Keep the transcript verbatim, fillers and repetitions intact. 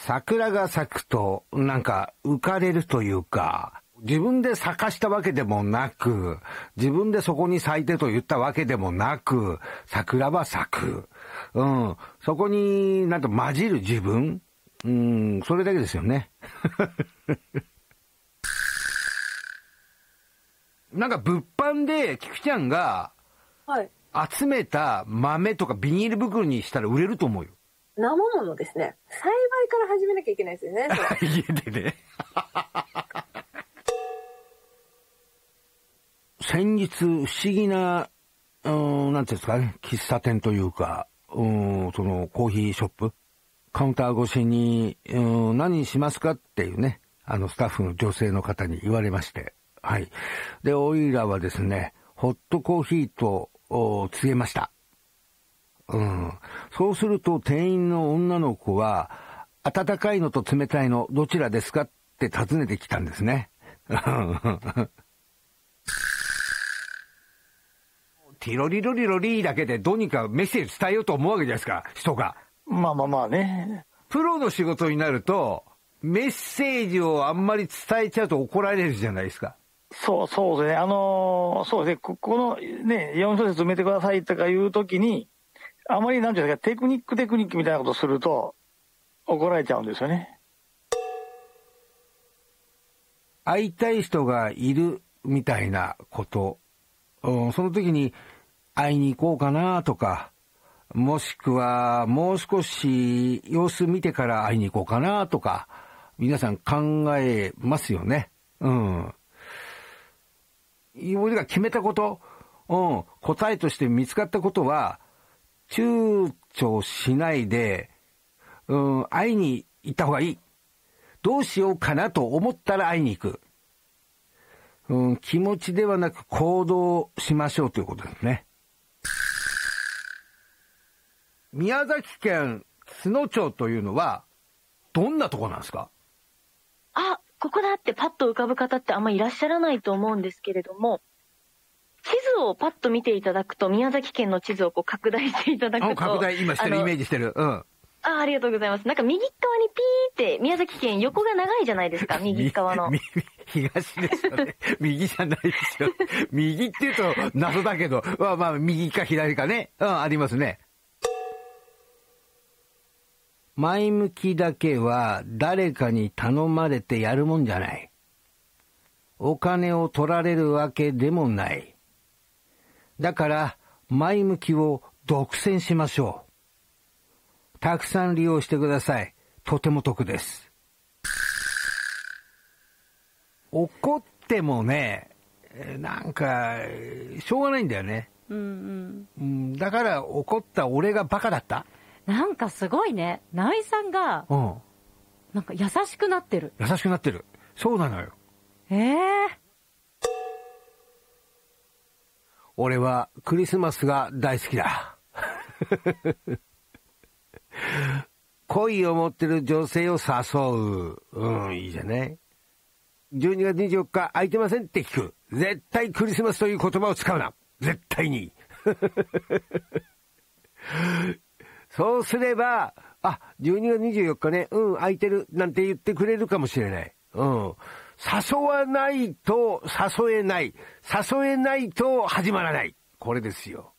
桜が咲くとなんか浮かれるというか、自分で咲かしたわけでもなく、自分でそこに咲いてと言ったわけでもなく、桜は咲く。うん。そこになんと混じる自分。うん、それだけですよね。なんか物販で菊ちゃんが集めた豆とかビニール袋にしたら売れると思うよ。 生ものですね。栽培から始めなきゃいけないですよね。 家でね。先日不思議な、うーん、なんていうんですかね、喫茶店というか、うーん、そのコーヒーショップ、カウンター越しに、うーん、何にしますかっていうね、あのスタッフの女性の方に言われまして、はい。で、オイラはですね、ホットコーヒーと告げました。うん。そうすると店員の女の子は、温かいのと冷たいのどちらですかって尋ねてきたんですね。ティロリロリロリだけでどうにかメッセージ伝えようと思うわけじゃないですか、人が。 まあまあまあね。 プロの仕事になると、メッセージをあんまり伝えちゃうと怒られるじゃないですか。 そうそうですね。あのー、そうですね。ここのね、よん小節埋めてくださいとかいうときに、あまりなんていうんですか、テクニックテクニックみたいなことすると、怒られちゃうんですよね。 会いたい人がいるみたいなこと、うん、その時に会いに行こうかなとか、もしくはもう少し様子見てから会いに行こうかなとか、皆さん考えますよね。うん。俺が決めたこと、うん、答えとして見つかったことは、躊躇しないで、うん、会いに行った方がいい。どうしようかなと思ったら会いに行く。うん、気持ちではなく行動しましょうということですね。宮崎県津野町というのはどんなとこなんですか？ あ、ここだってパッと浮かぶ方ってあんまいらっしゃらないと思うんですけれども、地図をパッと見ていただくと、宮崎県の地図をこう拡大していただくと、 拡大今してる、イメージしてる。うん。 あ、ありがとうございます。なんか右側にピーって宮崎県横が長いじゃないですか、右側の。 東ですよね。右じゃないですよ。右って言うと謎だけど、まあまあ右か左かね。うん、ありますね。前向きだけは誰かに頼まれてやるもんじゃない。お金を取られるわけでもない。だから前向きを独占しましょう。たくさん利用してください。とても得です。怒ってもね、なんかしょうがないんだよね。うんうん、だから怒った俺がバカだった。 なんかすごいね。直井さんが、うん、なんか優しくなってる。 優しくなってる。そうなのよ。 ええー。 俺はクリスマスが大好きだ。恋を持ってる女性を誘う。うん、いいじゃない。じゅうにがつにじゅうよっか空いてませんって聞く。絶対クリスマスという言葉を使うな。絶対に。そうすれば、あ、じゅうにがつにじゅうよっかね、うん、空いてる、なんて言ってくれるかもしれない。うん。誘わないと誘えない。誘えないと始まらない。これですよ。